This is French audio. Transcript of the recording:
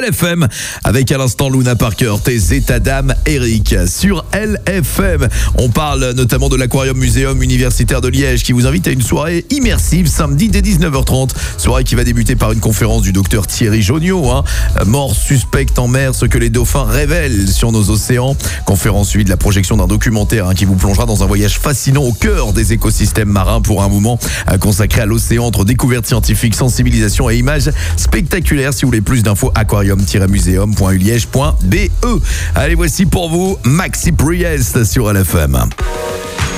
LFM avec à l'instant Luna Parker, tes états d'âme, Eric. Sur LFM, on parle notamment de l'Aquarium Muséum universitaire de Liège qui vous invite à une soirée immersive samedi dès 19h30. Soirée qui va débuter par une conférence du docteur Thierry Joniot. Mort suspecte en mer, ce que les dauphins révèlent sur nos océans. Conférence suivie de la projection d'un documentaire qui vous plongera dans un voyage fascinant au cœur des écosystèmes marins pour un moment consacré à l'océan entre découvertes scientifiques, sensibilisation et images spectaculaires. Si vous voulez plus d'infos, aquarium-museum.uliège.be. Allez, voici pour vous Maxi Priest sur LFM.